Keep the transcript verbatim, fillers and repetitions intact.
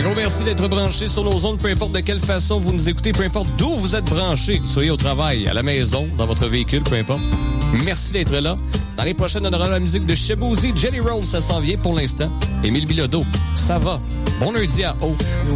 gros merci d'être branché sur nos ondes, peu importe de quelle façon vous nous écoutez, peu importe d'où vous êtes branché, que vous soyez au travail, à la maison, dans votre véhicule, peu importe. Merci d'être là. Dans les prochaines, on aura la musique de Shaboozey, Jelly Roll, ça s'en vient pour l'instant. Émile Bilodeau, ça va. Bon lundi à haut.